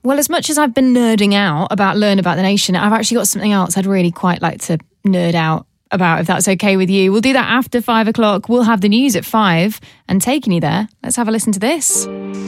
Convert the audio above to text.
Well, as much as I've been nerding out about Learn About the Nation, I've actually got something else I'd really quite like to nerd out about, if that's okay with you. We'll do that after 5 o'clock. We'll have the news at 5, and taking you there, let's have a listen to this.